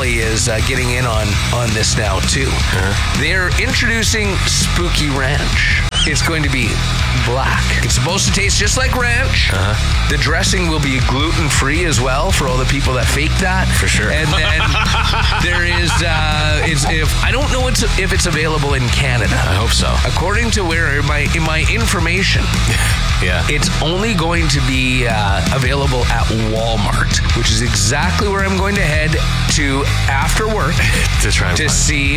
Denali is getting in on this now too. They're introducing Spooky Ranch. It's going to be black. It's supposed to taste just like ranch. The dressing will be gluten-free as well for all the people that fake that. For sure. And then there is, I don't know if it's available in Canada. I hope so. According to in my information, it's only going to be available at Walmart, which is exactly where I'm going to head to after work to try and to see